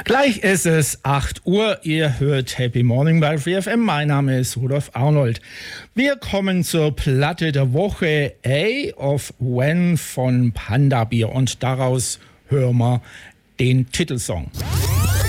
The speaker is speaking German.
Gleich ist es 8 Uhr. Ihr hört Happy Morning bei FreeFM. Mein Name ist Rudolf Arnold. Wir kommen zur Platte der Woche A of When von Panda Bear und daraus hören wir den Titelsong.